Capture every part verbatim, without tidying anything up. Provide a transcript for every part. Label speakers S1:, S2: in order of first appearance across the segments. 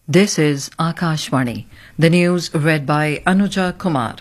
S1: This is Akashvani. The news read by Anuja Kumar.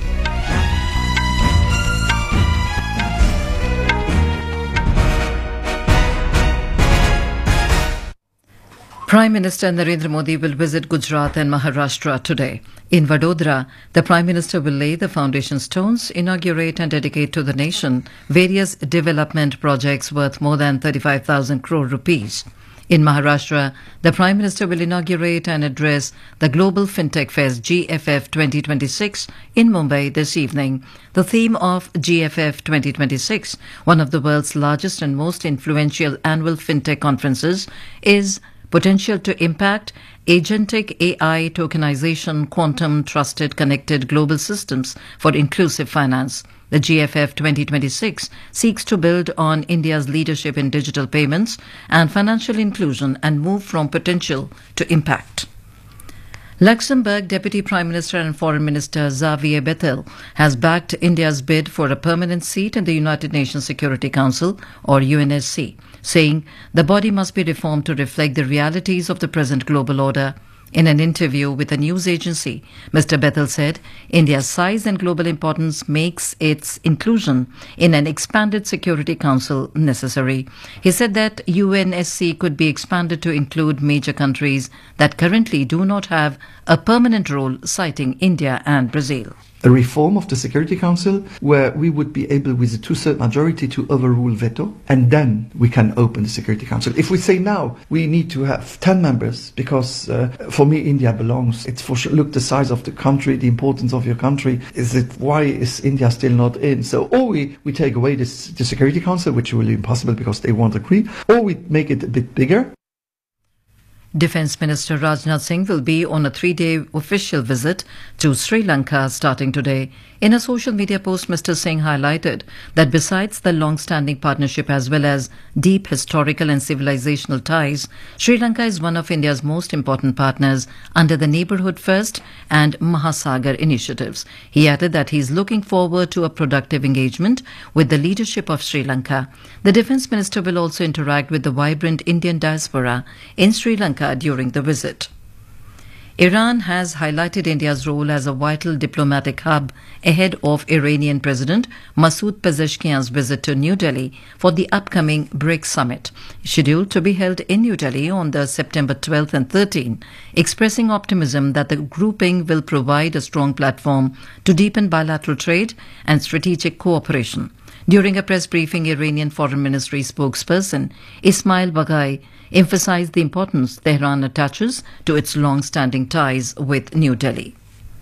S1: Prime Minister Narendra Modi will visit Gujarat and Maharashtra today. In Vadodara, the Prime Minister will lay the foundation stones, inaugurate and dedicate to the nation various development projects worth more than thirty-five thousand crore rupees. In Maharashtra, the Prime Minister will inaugurate and address the Global FinTech Fest G F F twenty twenty-six in Mumbai this evening. The theme of G F F twenty twenty-six, one of the world's largest and most influential annual FinTech conferences, is Potential to Impact Agentic A I Tokenization Quantum Trusted Connected Global Systems for Inclusive Finance. The G F F twenty twenty-six seeks to build on India's leadership in digital payments and financial inclusion and move from potential to impact. Luxembourg Deputy Prime Minister and Foreign Minister Xavier Bettel has backed India's bid for a permanent seat in the United Nations Security Council, or U N S C, saying the body must be reformed to reflect the realities of the present global order. In an interview with a news agency, Mister Bettel said India's size and global importance makes its inclusion in an expanded Security Council necessary. He said that U N S C could be expanded to include major countries that currently do not have a permanent role, citing India and Brazil.
S2: A reform of the Security Council where we would be able with a two-thirds majority to overrule veto, and then we can open the Security Council. If we say now we need to have ten members because uh, for me India belongs, it's for sure, look the size of the country, the importance of your country, is it why is India still not in? So or we, we take away this, the Security Council, which will be impossible because they won't agree, or we make it a bit bigger.
S1: Defence Minister Rajnath Singh will be on a three-day official visit to Sri Lanka starting today. In a social media post, Mister Singh highlighted that besides the long-standing partnership as well as deep historical and civilizational ties, Sri Lanka is one of India's most important partners under the Neighbourhood First and Mahasagar initiatives. He added that he is looking forward to a productive engagement with the leadership of Sri Lanka. The Defence Minister will also interact with the vibrant Indian diaspora in Sri Lanka during the visit. Iran has highlighted India's role as a vital diplomatic hub ahead of Iranian President Masoud Pezeshkian's visit to New Delhi for the upcoming BRICS summit, scheduled to be held in New Delhi on the September twelfth and thirteenth, expressing optimism that the grouping will provide a strong platform to deepen bilateral trade and strategic cooperation. During a press briefing, Iranian Foreign Ministry spokesperson Ismail Baghai emphasized the importance Tehran attaches to its long-standing ties with New Delhi.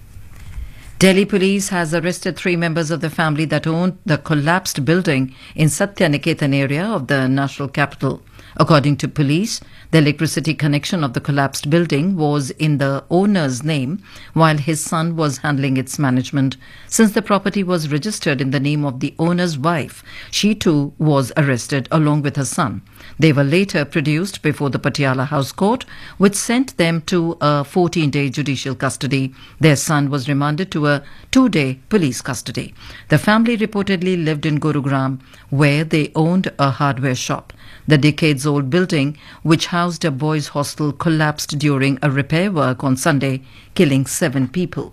S1: Delhi police has arrested three members of the family that owned the collapsed building in Satya Niketan area of the national capital. According to police, the electricity connection of the collapsed building was in the owner's name while his son was handling its management. Since the property was registered in the name of the owner's wife, she too was arrested along with her son. They were later produced before the Patiala House Court, which sent them to a fourteen-day judicial custody. Their son was remanded to a two-day police custody. The family reportedly lived in Gurugram, where they owned a hardware shop. The decades-old building, which housed a boys' hostel, collapsed during a repair work on Sunday, killing seven people.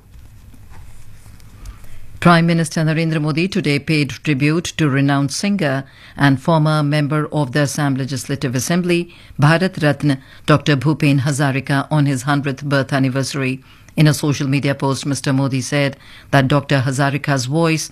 S1: Prime Minister Narendra Modi today paid tribute to renowned singer and former member of the Assam Legislative Assembly, Bharat Ratna Doctor Bhupen Hazarika, on his one hundredth birth anniversary. In a social media post, Mister Modi said that Doctor Hazarika's voice